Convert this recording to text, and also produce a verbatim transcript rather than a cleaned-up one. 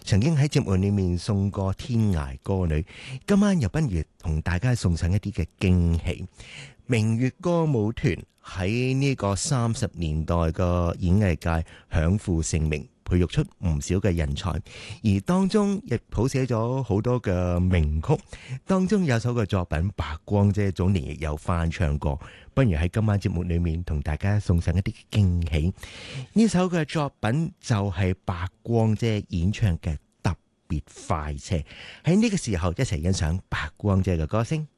曾經喺節目裏面送過天涯歌女，今晚又不如同大家送上一啲嘅驚喜。明月歌舞團喺呢個三十年代嘅演藝界享負盛名，培育出唔少嘅人才，而當中亦譜寫咗好多嘅名曲，當中有首嘅作品白光姐早年亦有翻唱過，不如喺今晚節目裏面同大家送上一啲驚喜。呢首嘅作品就係白光姐演唱嘅特別快車，喺呢個時候一齊欣賞白光姐嘅歌聲。